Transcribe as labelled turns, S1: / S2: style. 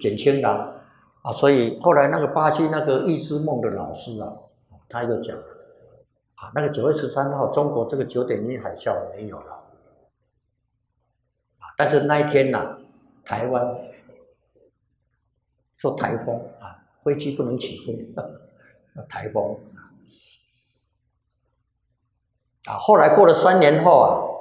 S1: 减轻了啊，所以后来那个巴西那个预知梦的老师啊，他就讲啊，那个9月13号，中国这个9.1海啸没有了啊，但是那一天呐、台湾受台风啊，飞机不能起飞，台风啊，后来过了3年后啊。